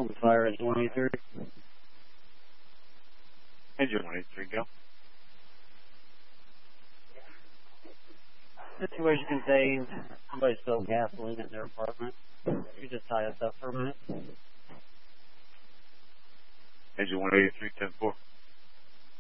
Home Fire is 183. Engine 183, go. Situation contained. Somebody spilled gasoline at their apartment. You just tie us up for a minute. Engine 183, 10-4.